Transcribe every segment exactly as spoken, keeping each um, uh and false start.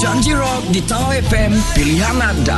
Janji Rock di Tawau F M, pilihan anda.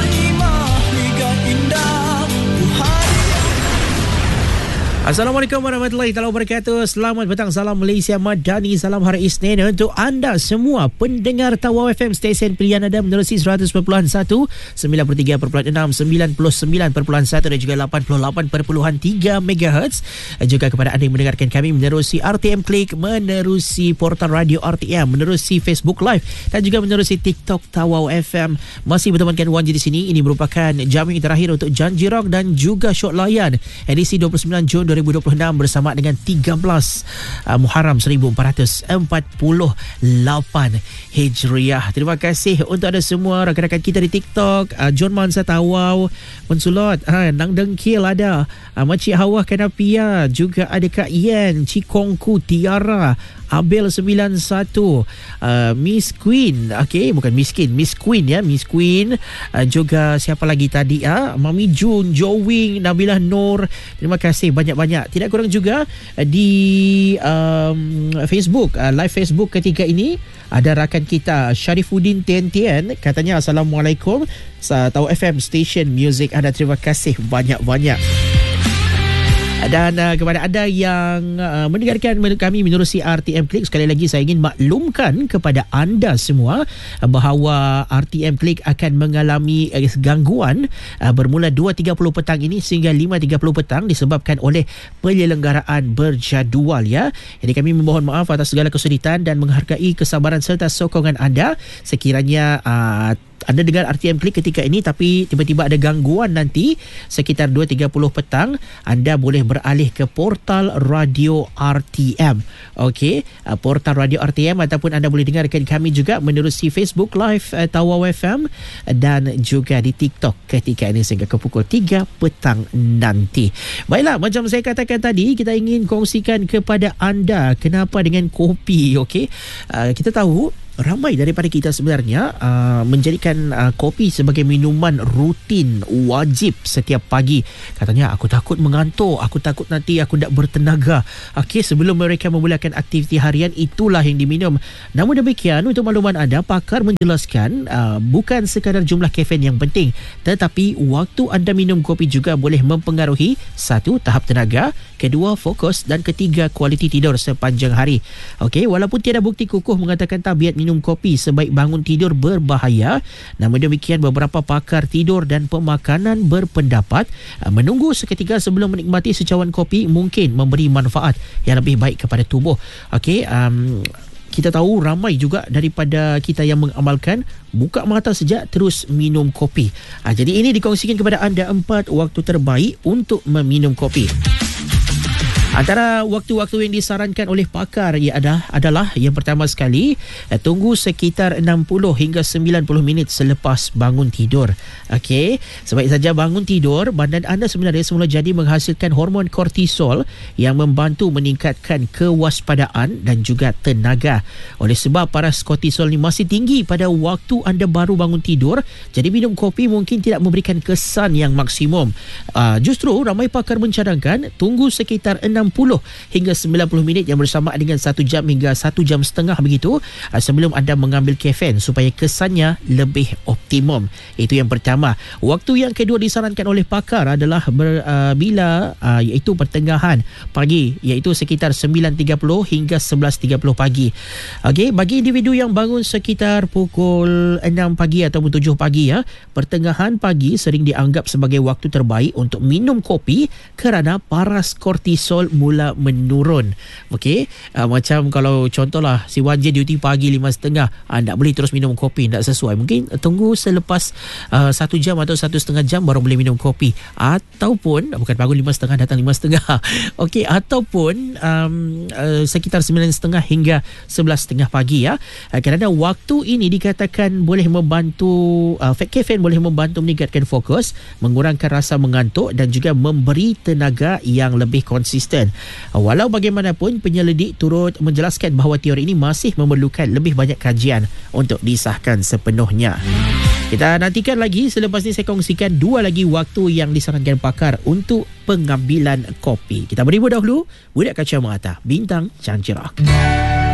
Assalamualaikum warahmatullahi wabarakatuh. Selamat petang, salam Malaysia Madani, salam hari Isnin untuk anda semua pendengar Tawau F M, stesen pilihan anda menerusi seratus perpuluhan satu, sembilan puluh tiga perpuluhan enam, sembilan puluh sembilan perpuluhan satu dan juga lapan puluh lapan perpuluhan tiga megahertz. Juga kepada anda yang mendengarkan kami menerusi R T M Klik, menerusi portal radio R T M, menerusi Facebook Live dan juga menerusi TikTok Tawau F M. Masih bertemankan Wan di sini. Ini merupakan jam yang terakhir untuk Janji Rock dan juga Shot Layan edisi dua puluh sembilan Jun dua ribu dua puluh enam bersama dengan tiga belas uh, Muharram seribu empat ratus empat puluh lapan Hijriah. Terima kasih untuk anda semua rakan-rakan kita di TikTok. uh, John Mansa Tawau Mensulot, ha, Nang Dengkil ada, uh, Makcik Hawa Kanapia, juga ada Kak Yen, Cikongku Tiara, Abel sembilan satu, uh, Miss Queen, okey, bukan miskin, Miss Queen ya, Miss Queen, uh, juga siapa lagi tadi, ah, uh, Mami Jun, Jowing, Nabilah Nur. Terima kasih banyak-banyak. Tidak kurang juga uh, di um, Facebook, uh, live Facebook ketika ini ada rakan kita Syarifuddin Tian Tian, katanya Assalamualaikum, Tawau F M Station Music anda. Terima kasih banyak-banyak. Dan uh, kepada anda yang uh, mendengarkan kami menerusi R T M Klik, sekali lagi saya ingin maklumkan kepada anda semua uh, bahawa R T M Klik akan mengalami uh, gangguan uh, bermula dua tiga puluh petang ini sehingga lima tiga puluh petang disebabkan oleh penyelenggaraan berjadual ya. Jadi kami memohon maaf atas segala kesulitan dan menghargai kesabaran serta sokongan anda. Sekiranya uh, anda dengar R T M Klik ketika ini tapi tiba-tiba ada gangguan nanti sekitar dua tiga puluh petang, anda boleh beralih ke portal radio R T M. Okey, uh, portal radio R T M, ataupun anda boleh dengarkan kami juga menerusi Facebook Live uh, Tawau F M dan juga di TikTok ketika ini sehingga ke pukul tiga petang nanti. Baiklah, macam saya katakan tadi, kita ingin kongsikan kepada anda kenapa dengan kopi. Okey, uh, kita tahu ramai daripada kita sebenarnya uh, menjadikan uh, kopi sebagai minuman rutin wajib setiap pagi. Katanya, aku takut mengantuk, aku takut nanti aku tak bertenaga. Okey, sebelum mereka memulakan aktiviti harian, itulah yang diminum. Namun demikian, untuk makluman anda, pakar menjelaskan uh, bukan sekadar jumlah kafein yang penting, tetapi waktu anda minum kopi juga boleh mempengaruhi satu, tahap tenaga, kedua, fokus dan ketiga, kualiti tidur sepanjang hari. Okey, walaupun tiada bukti kukuh mengatakan tabiat minum kopi sebaik bangun tidur berbahaya, namun demikian beberapa pakar tidur dan pemakanan berpendapat uh, menunggu seketika sebelum menikmati secawan kopi mungkin memberi manfaat yang lebih baik kepada tubuh. Okey, um, kita tahu ramai juga daripada kita yang mengamalkan buka mata sejak terus minum kopi. Uh, jadi ini dikongsikan kepada anda empat waktu terbaik untuk meminum kopi. Antara waktu-waktu yang disarankan oleh pakar ia adalah, adalah yang pertama sekali, tunggu sekitar enam puluh hingga sembilan puluh minit selepas bangun tidur. Okey, sebaik saja bangun tidur, badan anda sebenarnya semula jadi menghasilkan hormon kortisol yang membantu meningkatkan kewaspadaan dan juga tenaga. Oleh sebab paras kortisol ini masih tinggi pada waktu anda baru bangun tidur, jadi minum kopi mungkin tidak memberikan kesan yang maksimum. Uh, justru ramai pakar mencadangkan tunggu sekitar enam puluh hingga sembilan puluh minit yang bersamaan dengan satu jam hingga satu jam setengah begitu uh, sebelum anda mengambil kafein supaya kesannya lebih optimum. Itu yang pertama. Waktu yang kedua disarankan oleh pakar adalah ber, uh, bila uh, iaitu pertengahan pagi, iaitu sekitar sembilan tiga puluh hingga sebelas tiga puluh pagi. Okey, bagi individu yang bangun sekitar pukul enam pagi ataupun tujuh pagi ya, pertengahan pagi sering dianggap sebagai waktu terbaik untuk minum kopi kerana paras kortisol mula menurun. Okey, uh, macam kalau contohlah si Wajib duty pagi lima setengah, uh, tak boleh terus minum kopi, tak sesuai. Mungkin uh, tunggu selepas uh, satu jam atau satu setengah jam baru boleh minum kopi. Ataupun bukan bangun lima setengah datang lima setengah. Okey, ataupun um, uh, sekitar sembilan setengah hingga sebelas setengah pagi ya. Uh, kerana waktu ini dikatakan boleh membantu uh, kafein boleh membantu meningkatkan fokus, mengurangkan rasa mengantuk dan juga memberi tenaga yang lebih konsisten. Walau bagaimanapun, penyelidik turut menjelaskan bahawa teori ini masih memerlukan lebih banyak kajian untuk disahkan sepenuhnya. Kita nantikan lagi. Selepas ini saya kongsikan dua lagi waktu yang disarankan pakar untuk pengambilan kopi. Kita beri dahulu Budak Kacamata, Bintang Janji Rock.